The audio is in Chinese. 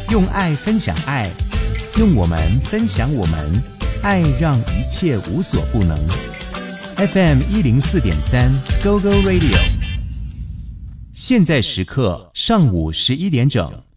用爱分享爱，用我们分享我们，爱让一切无所不能。FM 104.3 Go Go Radio， 现在时刻上午11点整。